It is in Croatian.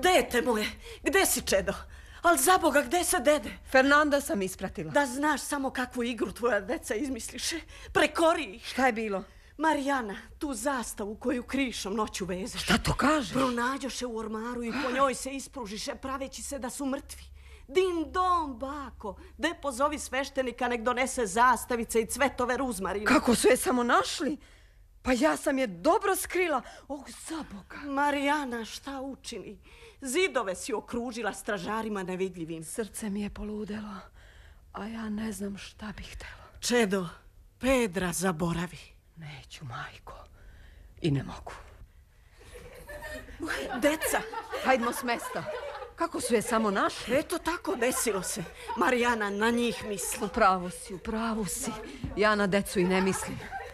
dete moje, gde si, čedo? Al za Boga, gde se dede? Fernanda sam ispratila. Da znaš samo kakvu igru tvoja deca izmisliše. Prekori ih. Šta je bilo? Marijana, tu zastavu koju krišom noću vezeš. Šta to kažeš? Pronađoše u ormaru i po njoj se ispružiše praveći se da su mrtvi. Din dom, bako, de pozovi sveštenika nek donese zastavice i cvetove ruzmarina. Kako su je samo našli? Pa ja sam je dobro skrila. Za Boga. Marijana, šta učini? Zidove si okružila stražarima nevidljivim. Srce mi je poludelo, a ja ne znam šta bih htela. Čedo, Pedra zaboravi. Neću, majko. I ne mogu. Deca! Hajdmo s mesta. Kako su je samo našli? Eto tako desilo se. Marijana na njih misli. U pravu si. Ja na decu i ne mislim.